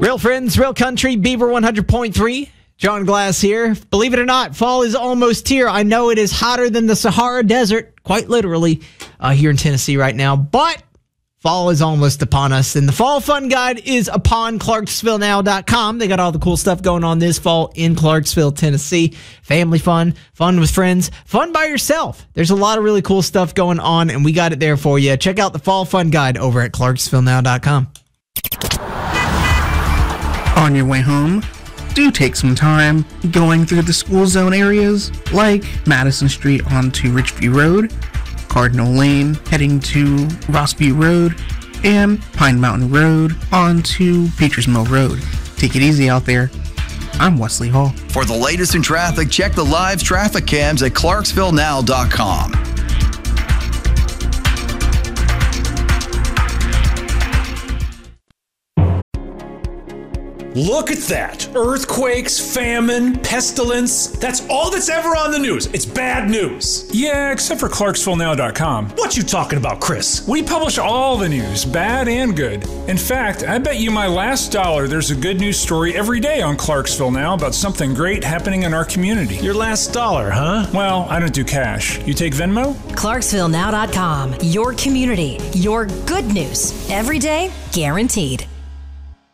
Real friends, real country, Beaver 100.3. John Glass here. Believe it or not, fall is almost here. I know it is hotter than the Sahara Desert, quite literally, here in Tennessee right now. But fall is almost upon us. And the Fall Fun Guide is upon ClarksvilleNow.com. They got all the cool stuff going on this fall in Clarksville, Tennessee. Family fun, fun with friends, fun by yourself. There's a lot of really cool stuff going on, and we got it there for you. Check out the Fall Fun Guide over at ClarksvilleNow.com. On your way home, do take some time going through the school zone areas like Madison Street onto Richview Road, Cardinal Lane heading to Rossview Road, and Pine Mountain Road onto Peters Mill Road. Take it easy out there. I'm Wesley Hall. For the latest in traffic, check the live traffic cams at ClarksvilleNow.com. Look at that. Earthquakes, famine, pestilence. That's all that's ever on the news. It's bad news. Yeah, except for ClarksvilleNow.com. What you talking about, Chris? We publish all the news, bad and good. In fact, I bet you my last dollar there's a good news story every day on Clarksville Now about something great happening in our community. Your last dollar, huh? Well, I don't do cash. You take Venmo? ClarksvilleNow.com. Your community. Your good news. Every day, guaranteed.